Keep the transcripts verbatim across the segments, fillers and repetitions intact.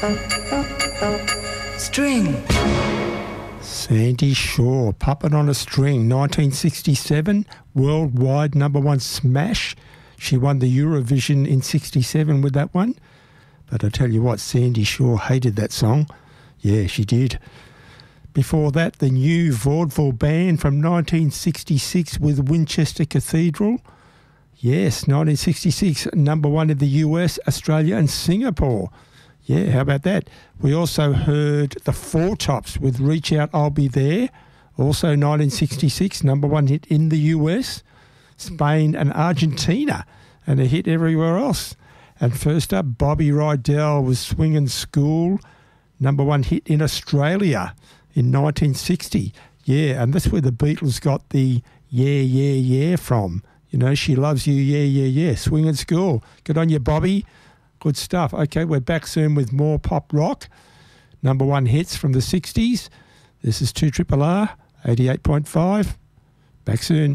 String. Sandy Shaw, Puppet on a String, nineteen sixty-seven, worldwide number one smash. She won the Eurovision in sixty-seven with that one. But I tell you what, Sandy Shaw hated that song. Yeah, she did. Before that, the new vaudeville band from nineteen sixty-six with Winchester Cathedral. Yes, nineteen sixty-six, number one in the U S, Australia and Singapore. Yeah, how about that? We also heard the Four Tops with Reach Out, I'll Be There. Also nineteen sixty-six, number one hit in the U S, Spain and Argentina, and a hit everywhere else. And first up, Bobby Rydell with Swingin' School, number one hit in Australia in nineteen sixty. Yeah, and that's where the Beatles got the yeah, yeah, yeah from. You know, She Loves You, yeah, yeah, yeah, Swingin' School. Good on you, Bobby. Good stuff. Okay, we're back soon with more pop rock. Number one hits from the sixties. This is two R R R, eighty-eight point five. Back soon.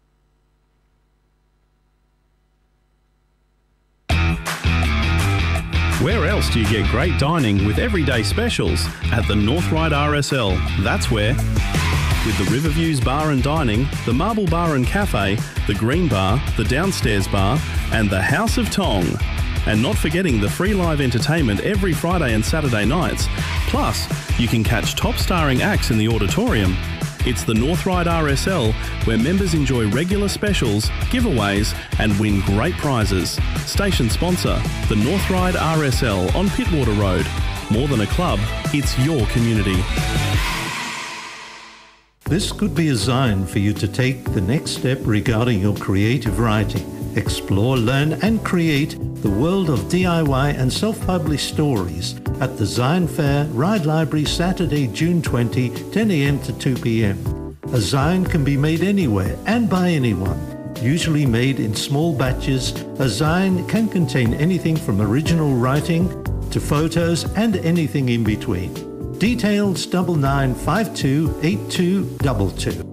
Where else do you get great dining with everyday specials? At the North Ryde R S L. That's where. With the Riverviews Bar and Dining, the Marble Bar and Cafe, the Green Bar, the Downstairs Bar, and the House of Tong. And not forgetting the free live entertainment every Friday and Saturday nights. Plus, you can catch top starring acts in the auditorium. It's the North Ryde R S L, where members enjoy regular specials, giveaways, and win great prizes. Station sponsor, the North Ryde R S L on Pittwater Road. More than a club, it's your community. This could be a sign for you to take the next step regarding your creative writing. Explore, learn and create the world of D I Y and self-published stories at the Zion Fair, Ryde Library, Saturday, June twentieth, ten a.m. to two p.m. A Zion can be made anywhere and by anyone. Usually made in small batches, a Zion can contain anything from original writing to photos and anything in between. Details double nine five two eight two two two.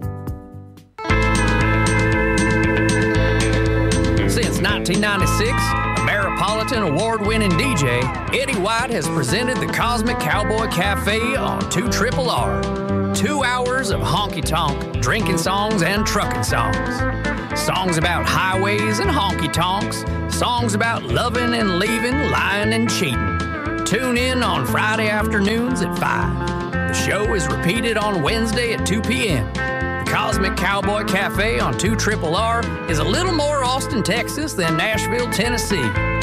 Since nineteen ninety-six, Ameripolitan award-winning D J Eddie White has presented the Cosmic Cowboy Cafe on two R R R. Two hours of honky-tonk, drinking songs and trucking songs. Songs about highways and honky-tonks. Songs about loving and leaving, lying and cheating. Tune in on Friday afternoons at five. The show is repeated on Wednesday at two p.m. The Cosmic Cowboy Cafe on two R R R is a little more Austin, Texas than Nashville, Tennessee.